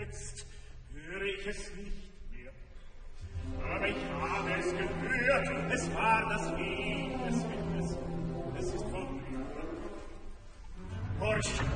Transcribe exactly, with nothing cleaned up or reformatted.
jetzt höre ich es nicht mehr. Aber ich habe es gehört, es war das Lied des Windes, es ist von mir. Horch,